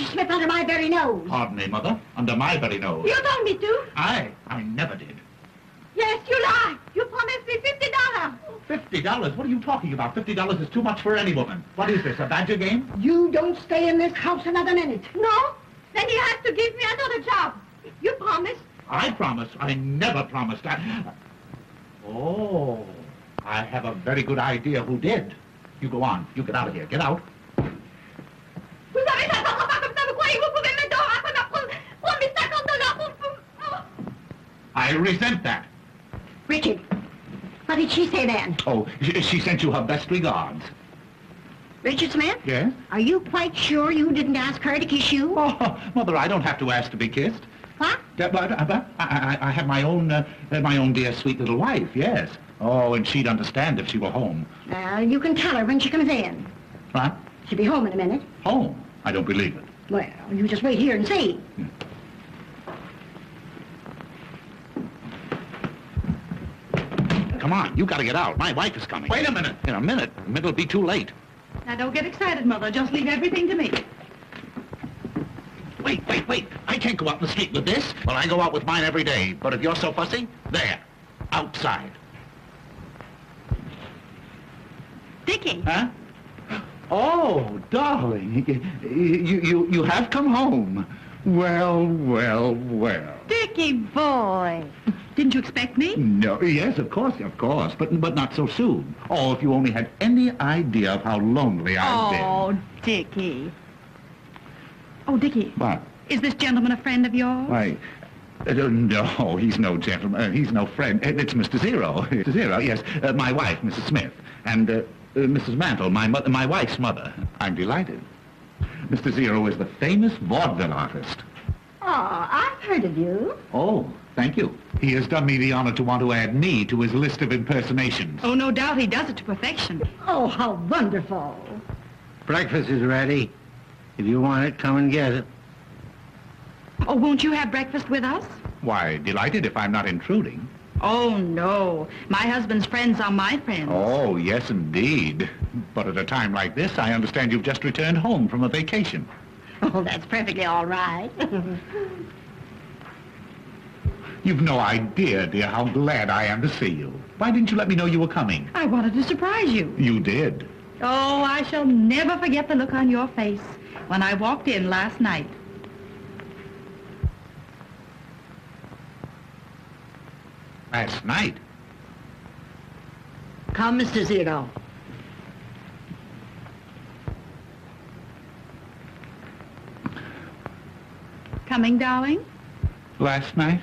Smith under my very nose. Pardon me, Mother. Under my very nose. You told me to. I never did. Yes, you lie. You promised me $50. $50? What are you talking about? $50 is too much for any woman. What is this, a badger game? You don't stay in this house another minute. No? Then you have to give me another job. You promised. I promised. I never promised. Oh, I have a very good idea who did. You go on. You get out of here. Get out. Vous avez raison, papa, comme ça, vous croyez que vous pouvez me donner après m'avoir promis $50 pour... I resent that. Richard, what did she say then? Oh, she sent you her best regards. Richard Smith? Yes? Are you quite sure you didn't ask her to kiss you? Oh, Mother, I don't have to ask to be kissed. What? I have my own dear, sweet little wife, yes. Oh, and she'd understand if she were home. Well, you can tell her when she comes in. What? She'll be home in a minute. Home? I don't believe it. Well, you just wait here and see. Come on, you gotta get out. My wife is coming. Wait a minute. In a minute. It'll be too late. Now, don't get excited, Mother. Just leave everything to me. Wait. I can't go out in the street with this. Well, I go out with mine every day. But if you're so fussy, there. Outside. Dickie. Huh? Oh, darling. You have come home. Well. Dickie boy. Didn't you expect me? No, yes, of course, but not so soon. Oh, if you only had any idea of how lonely I've been. Oh, Dickie. Oh, Dickie. What? Is this gentleman a friend of yours? Why, no, he's no gentleman. He's no friend. It's Mr. Zero. Mr. Zero, yes. My wife, Mrs. Smith. And Mrs. Mantle, my wife's mother. I'm delighted. Mr. Zero is the famous vaudeville artist. Oh, I've heard of you. Oh, thank you. He has done me the honor to want to add me to his list of impersonations. Oh, no doubt he does it to perfection. Oh, how wonderful. Breakfast is ready. If you want it, come and get it. Oh, won't you have breakfast with us? Why, delighted if I'm not intruding. Oh, no. My husband's friends are my friends. Oh, yes, indeed. But at a time like this, I understand you've just returned home from a vacation. Oh, that's perfectly all right. You've no idea, dear, how glad I am to see you. Why didn't you let me know you were coming? I wanted to surprise you. You did. Oh, I shall never forget the look on your face when I walked in last night. Last night? Come, Mr. Zero. Coming, darling? Last night?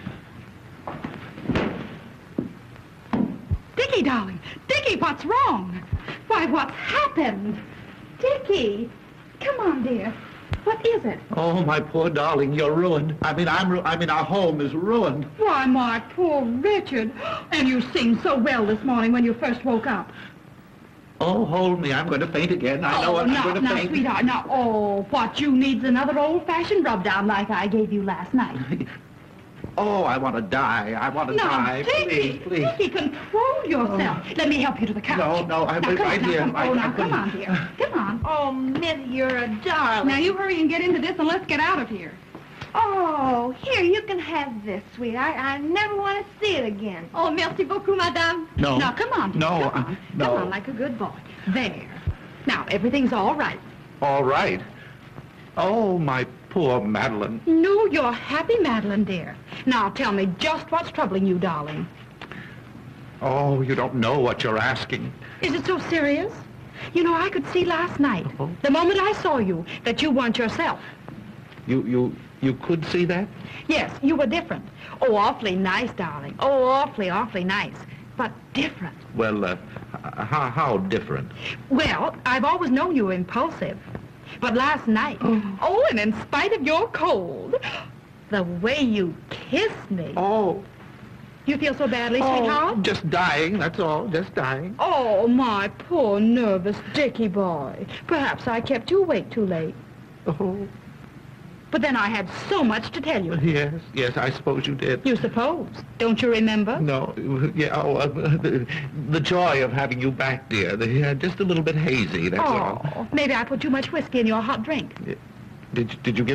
Dickie, darling. Dickie, what's wrong? Why, what's happened? Dickie, come on, dear. What is it? Oh, my poor darling, you're ruined. I mean, our home is ruined. Why, my poor Richard. And you sing so well this morning when you first woke up. Oh, hold me. I'm going to faint again. I know I'm going to now, faint. Sweetheart, now, what you need's another old-fashioned rub-down like I gave you last night. Oh, I want to die. I want to die. Dickie, Please. Dickie, control yourself. Let me help you to the couch. No, I'm now, come right on, here. Now, come on, dear. Come on. Oh, Millie, you're a darling. Now, you hurry and get into this, and let's get out of here. Oh, here, you can have this, sweetheart. I never want to see it again. Oh, merci beaucoup, madame. No. Now, come on, dear. No, Come on. no. Come on, like a good boy. There. Now, everything's all right. All right. Oh, my poor Madeline. No, you're happy, Madeline, dear. Now, tell me just what's troubling you, darling. Oh, you don't know what you're asking. Is it so serious? You know, I could see last night, Oh. the moment I saw you, that you weren't yourself. You could see that? Yes, you were different. Oh, awfully nice, darling. Oh, awfully nice. But different. Well, how different? Well, I've always known you were impulsive. But last night, oh, and in spite of your cold, the way you kissed me. Oh. You feel so badly, sweetheart? Just dying, that's all, just dying. Oh, my poor nervous Dickie boy. Perhaps I kept you awake too late. Oh, But then I had so much to tell you. yes, I suppose you did. You suppose. Don't you remember? No, yeah, the joy of having you back, dear. Just a little bit hazy, that's all. Oh, maybe I put too much whiskey in your hot drink. Did you get